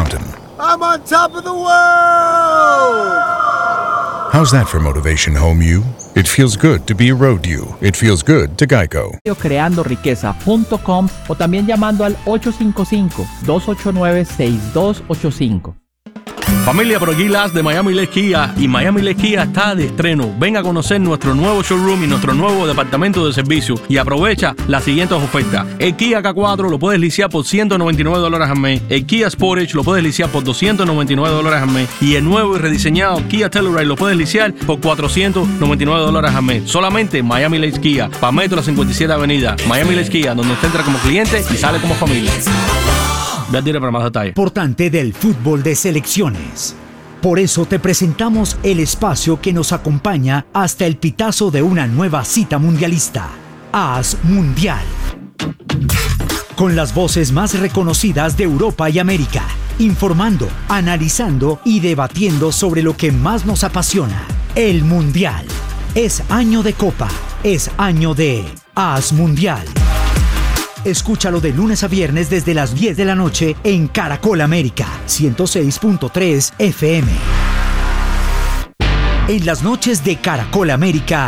mountain. I'm on top of the world! How's that for motivation, home you? It feels good to be a road you. It feels good to Geico. creandoriqueza.com o también llamando al 855-289-6285. Familia, por aquí Las de Miami Lakes Kia, y Miami Lakes Kia está de estreno. Ven a conocer nuestro nuevo showroom y nuestro nuevo departamento de servicio y aprovecha las siguientes ofertas. El Kia K4 lo puedes liciar por $199 al mes, el Kia Sportage lo puedes liciar por $299 al mes y el nuevo y rediseñado Kia Telluride lo puedes liciar por $499 al mes. Solamente Miami Lakes Kia, para Metro 57 Avenida. Miami Lakes Kia, donde usted entra como cliente y sale como familia. Ve al dealer para más detalles. Importante del fútbol de selecciones. Por eso te presentamos el espacio que nos acompaña hasta el pitazo de una nueva cita mundialista. AS Mundial. Con las voces más reconocidas de Europa y América. Informando, analizando y debatiendo sobre lo que más nos apasiona. El Mundial. Es año de Copa. Es año de AS Mundial. Escúchalo de lunes a viernes desde las 10 de la noche en Caracol América 106.3 FM. En las noches de Caracol América